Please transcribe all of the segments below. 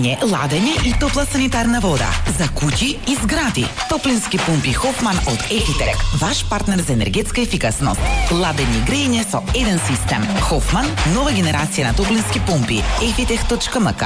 ладење и топла санитарна вода за куќи и згради. Топлински пумпи Хофман од Ефитерек, ваш партнер за енергетска ефикасност. Ладење и грејење со еден систем. Хофман, нова генерација на топлински пумпи. Efitech.mk.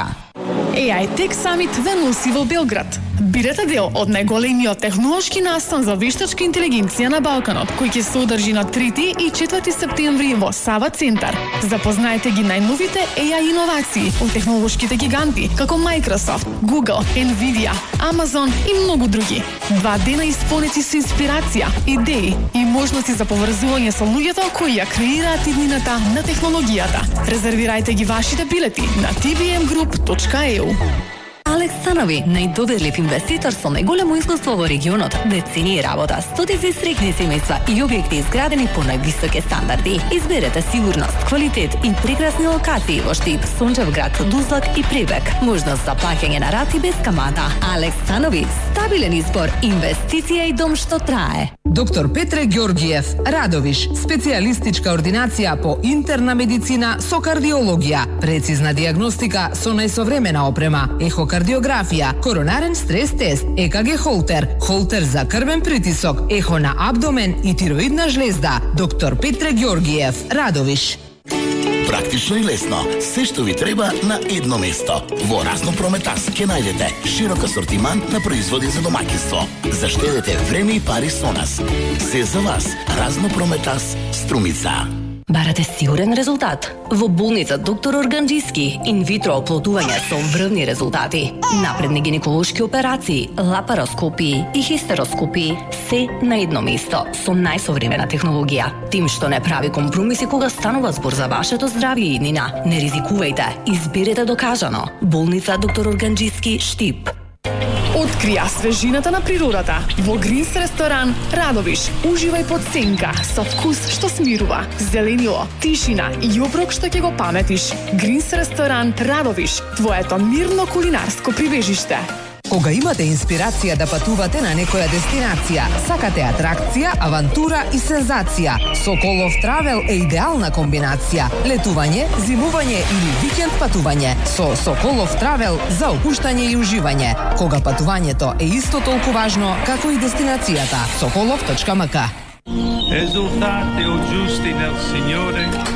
AI Tech Summit Венуси во Белград. Бидете дел од најголемиот технолошки настан за вештачка интелигенција на Балканот, кој ќе се одржи на 3 и 4 септември во Сава центар. Запознаете ги најновите AI иновации од технолошките гиганти, како Microsoft, Google, Nvidia, Amazon и многу други. 2 дена исполнети со инспирација, идеи и можности за поврзување со луѓето кои ја креираат иднината на технологијата. Резервирајте ги вашите билети на tbmgroup.eu. Алекс Станови, најдоверлив инвеститор со најголемо искуство во регионот, децении работа, стотици среќни семејства и објекти изградени по највисоки стандарди. Изберете сигурност, квалитет и прекрасни локации во Штип, Сончевград, Дуслак и Пребек. Можност за плаќање на рати без камата. Алекс Станови, стабилен избор, инвестиција и дом што трае. Доктор Петре Ѓорѓиев, Радовиш, специјалистичка ординација по интерна медицина со кардиологија, прецизна диагностика со најсовремена опрема, ехокардиографија, коронарен стрес тест, ЕКГ холтер, холтер за крвен притисок, ехо на абдомен и тироидна жлезда. Доктор Петре Ѓорѓиев, Радовиш. Практично и лесно, се што ви треба на едно место. Во Разно Прометас ќе најдете широк асортиман на производи за домаќинство. Заштедете време и пари со нас. Се за вас. Разно Прометас, Струмица. Барате сигурен резултат? Во болница Доктор Органџиски, инвитро оплодување со врвни резултати, напредни гинеколошки операции, лапароскопии и хистероскопии, се на едно место со најсовремена технологија. Тим што не прави компромиси кога станува збор за вашето здравје и иднина. Не ризикувајте, изберете докажано. Болница Доктор Органџиски, Штип. Открија свежината на природата во Гринс ресторан Радовиш. Уживај под сенка со вкус што смирува, зеленило, тишина и оброк што ќе го паметиш. Гринс ресторан Радовиш, твоето мирно кулинарско прибежиште. Кога имате инспирација да патувате на некоја дестинација, сакате атракција, авантура и сензација, Соколов Травел е идеална комбинација. Летување, зимување или викенд патување со Соколов Травел за опуштање и уживање. Кога патувањето е исто толку важно како и дестинацијата. Sokolov.mk. Esultate o giusti nel Signore